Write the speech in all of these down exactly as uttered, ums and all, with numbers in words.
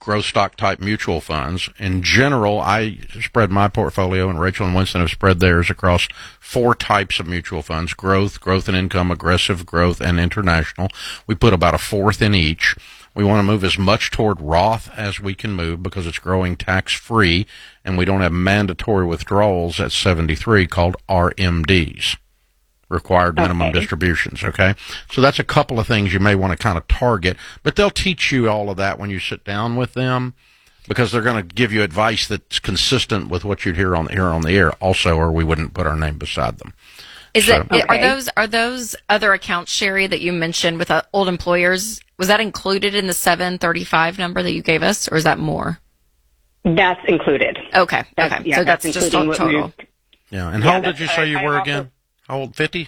growth stock type mutual funds. In general, I spread my portfolio, and Rachel and Winston have spread theirs across four types of mutual funds: growth, growth and income, aggressive growth, and international. We put about a fourth in each. We want to move as much toward Roth as we can move because it's growing tax-free, and we don't have mandatory withdrawals at seventy-three called R M Ds. Required minimum okay. distributions, okay? So that's a couple of things you may want to kind of target, but they'll teach you all of that when you sit down with them because they're going to give you advice that's consistent with what you'd hear on, hear on the air also, or we wouldn't put our name beside them. Is so, it, okay. are those, are those other accounts, Sherry, that you mentioned with uh, old employers, was that included in the seven thirty-five number that you gave us, or is that more? That's included. Okay, That's, okay. Yeah, So that's, that's just including total. what we- Yeah, and Yeah, how old did you say I- you I were also- again? How old, fifty?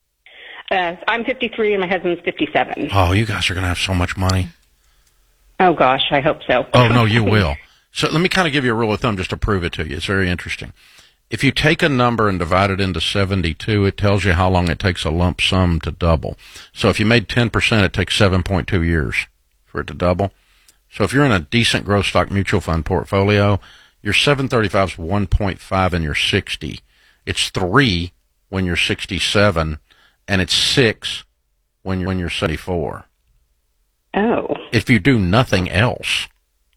Uh, I'm fifty-three and my husband's fifty-seven. Oh, you guys are going to have so much money. Oh, gosh, I hope so. Oh, no, you will. So let me kind of give you a rule of thumb just to prove it to you. It's very interesting. If you take a number and divide it into seventy-two, it tells you how long it takes a lump sum to double. So if you made ten percent, it takes seven point two years for it to double. So if you're in a decent growth stock mutual fund portfolio, your seven thirty-five is one point five and you're sixty. It's three when you're sixty-seven, and it's six when you're, when you're seventy-four. Oh. If you do nothing else.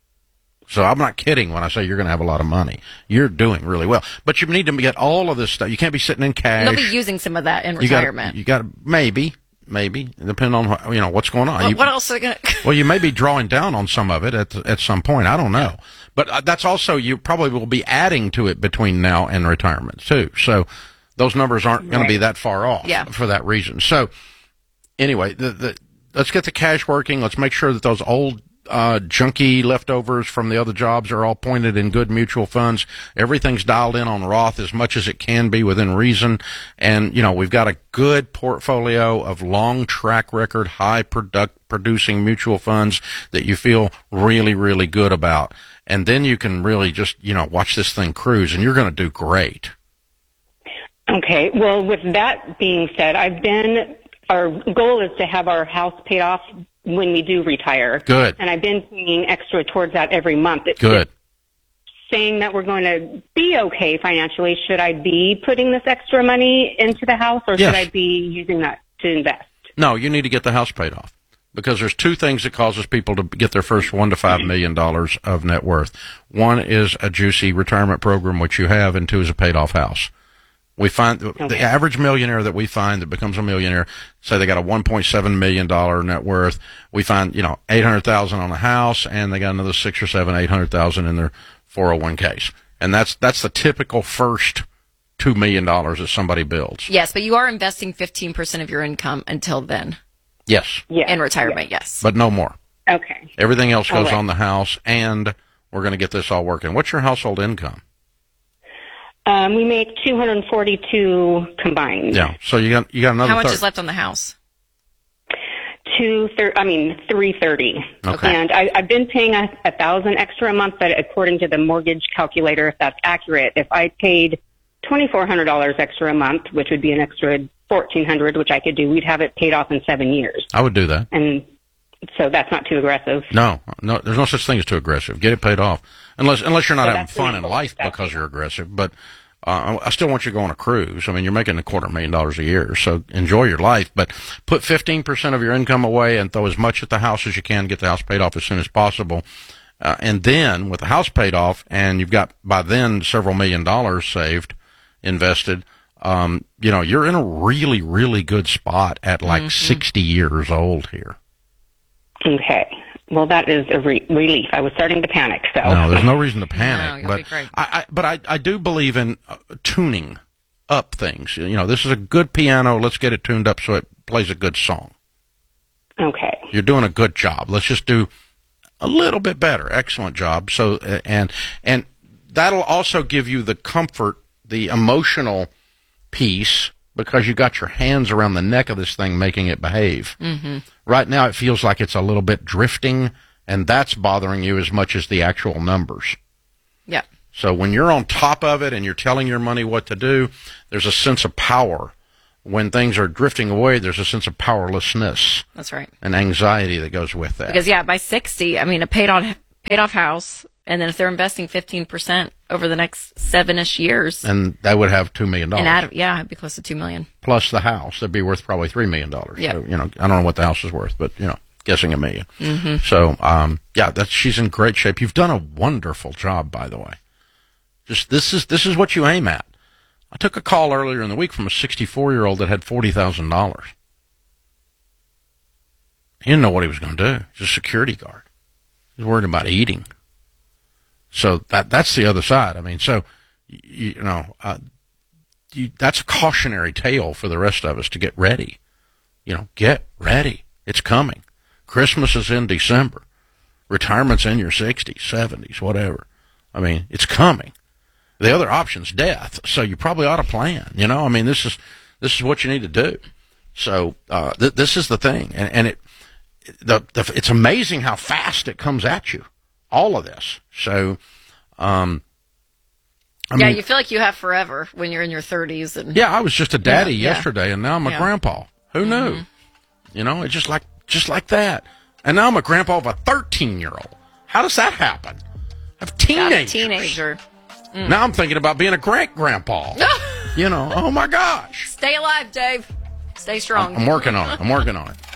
So I'm not kidding when I say you're going to have a lot of money. You're doing really well. But you need to get all of this stuff. You can't be sitting in cash. They'll be using some of that in You gotta- retirement. You got maybe, maybe, depending on what, you know what's going on. What, You- what else are they going to... well, you may be drawing down on some of it at at some point. I don't know. But uh, that's also, you probably will be adding to it between now and retirement, too. So those numbers aren't going to be that far off Yeah. for that reason. So anyway, the, the, let's get the cash working. Let's make sure that those old uh, junky leftovers from the other jobs are all pointed in good mutual funds. Everything's dialed in on Roth as much as it can be within reason. And, you know, we've got a good portfolio of long track record, high product producing mutual funds that you feel really, really good about. And then you can really just, you know, watch this thing cruise, and you're going to do great. Okay. Well, with that being said, I've been, our goal is to have our house paid off when we do retire. Good. And I've been paying extra towards that every month. It, Good. it's saying that we're going to be okay financially. Should I be putting this extra money into the house, or Yes. should I be using that to invest? No, you need to get the house paid off. Because there's two things that causes people to get their first one to five million dollars of net worth. One is a juicy retirement program, which you have, and two is a paid off house. We find okay. the average millionaire that we find that becomes a millionaire, say they got a one point seven million dollars net worth. We find, you know, eight hundred thousand dollars on a house, and they got another six or seven, eight hundred thousand dollars in their four oh one k's. And that's, that's the typical first two million dollars that somebody builds. Yes, but you are investing fifteen percent of your income until then. Yes. Yes. In retirement, yes. But no more. Okay. Everything else goes All right. on the house, and we're going to get this all working. What's your household income? Um, we make two hundred forty-two combined. Yeah. So you got you got another. How much third. is left on the house? Two thir- I mean three thirty. Okay. And I, I've been paying a, a thousand extra a month, but according to the mortgage calculator, if that's accurate, if I paid twenty four hundred dollars extra a month, which would be an extra fourteen hundred, which I could do, we'd have it paid off in seven years. I would do that. And so that's not too aggressive. No, no. There's no such thing as too aggressive. Get it paid off, unless unless you're not So having that's fun the in goal. life That's because the you're aggressive. But uh, I still want you to go on a cruise. I mean, you're making a quarter million dollars a year, so enjoy your life. But put fifteen percent of your income away and throw as much at the house as you can. Get the house paid off as soon as possible. Uh, and then with the house paid off, and you've got by then several million dollars saved, invested. Um, you know, you're in a really, really good spot at like mm-hmm. sixty years old here. Okay. Well, that is a re- relief. I was starting to panic. So no, there's no reason to No, panic. you'll but be great. I, I, but I, I do believe in uh, tuning up things. You know, this is a good piano. Let's get it tuned up so it plays a good song. Okay. You're doing a good job. Let's just do a little bit better. Excellent job. So, uh, and and that'll also give you the comfort, the emotional piece, because you got your hands around the neck of this thing, making it behave. Mm-hmm. Right now, it feels like it's a little bit drifting, and that's bothering you as much as the actual numbers. Yeah. So when you're on top of it and you're telling your money what to do, there's a sense of power. When things are drifting away, there's a sense of powerlessness That's right. and anxiety that goes with that. Because, yeah, by sixty, I mean, a paid off, paid off house, and then if they're investing fifteen percent over the next seven-ish years, and they would have two million dollars. and add, yeah, it'd be close to two million. Plus the house, that'd be worth probably three million dollars. Yeah. So, you know, I don't know what the house is worth, but you know, guessing a million. Mm-hmm. So, um, yeah, that's she's in great shape. You've done a wonderful job, by the way. Just this is this is what you aim at. I took a call earlier in the week from a sixty-four-year-old that had forty thousand dollars. He didn't know what he was going to do. He's a security guard. He's worried about eating. So that that's the other side. I mean, so, you, you know, uh, you, that's a cautionary tale for the rest of us to get ready. You know, get ready. It's coming. Christmas is in December. Retirement's in your sixties, seventies, whatever. I mean, it's coming. The other option's death. So you probably ought to plan. You know, I mean, this is this is what you need to do. So uh, th- this is the thing, and, and it the, the it's amazing how fast it comes at you. All of this. So, um, I yeah, mean, you feel like you have forever when you're in your thirties. And yeah, I was just a daddy Yeah, yeah. yesterday, and now I'm a Yeah. grandpa. Who knew? Mm-hmm. You know, it's just like just like that. And now I'm a grandpa of a thirteen-year-old. How does that happen? I have Got a teenagers. teenager. Now I'm thinking about being a great grandpa. You know, oh my gosh. Stay alive, Dave. Stay strong. I'm working on it. I'm working on it.